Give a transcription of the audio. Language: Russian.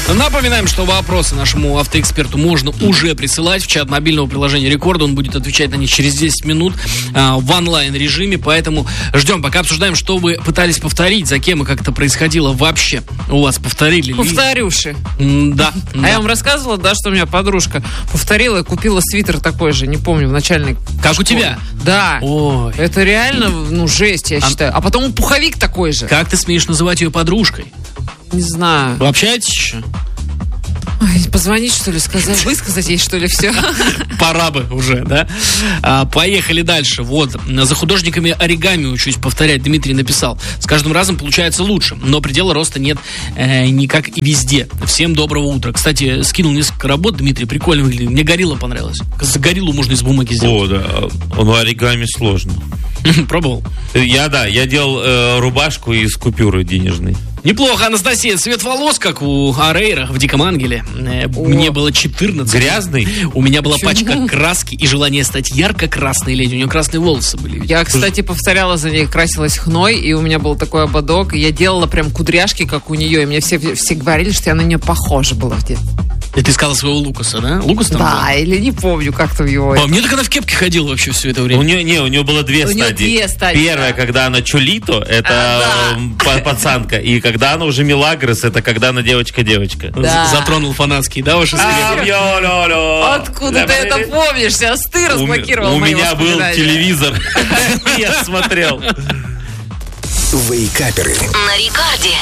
Напоминаем, что вопросы нашему автоэксперту можно уже присылать в чат мобильного приложения Рекорда. Он будет отвечать на них через 10 минут в онлайн-режиме. Поэтому ждем. Пока обсуждаем, что вы пытались повторить, за кем и как это происходило вообще. У вас повторили ли? Повторюши. Да. А я вам рассказывала, да, что у меня подружка повторила и купила свитер такой же, не помню, в начальной Как школе. у тебя? Да. Ой. Это реально, жесть, я считаю. А потом пуховик такой же. Как ты смеешь называть ее подружкой? Не знаю. Вы общаетесь еще? Ой, позвонить, что ли, сказать, высказать ей, что ли, все. Пора бы уже, да? Поехали дальше. Вот, за художниками оригами учусь повторять. Дмитрий написал. С каждым разом получается лучше, но предела роста нет никак и везде. Всем доброго утра. Кстати, скинул несколько работ, Дмитрий, прикольно выглядит. Мне горилла понравилась. Гориллу можно из бумаги сделать. О, да. Ну, оригами сложно. Пробовал? Я делал рубашку из купюры денежной. Неплохо, Анастасия. Цвет волос, как у Арейра в «Диком ангеле». Мне было 14. Грязный? У меня была пачка краски и желание стать ярко-красной леди. У нее красные волосы были. Я, кстати, повторяла за ней, красилась хной, и у меня был такой ободок, и я делала прям кудряшки, как у нее, и мне все говорили, что я на нее похожа была в детстве. И ты искала своего Лукаса, да? Лукас там Да, был? или не помню, как там его. Мне так она в кепке ходила вообще все это время. У нее было две стадии. Первая, когда она чулито, это пацанка. И когда она уже Милагрос, это когда она девочка-девочка. Да. Затронул фанатские, да, ваши скрепы? Откуда ты это помнишь? Сейчас ты разблокировал У мои меня был воспоминания. телевизор. Я смотрел. Вейкаперы. На Рекорде.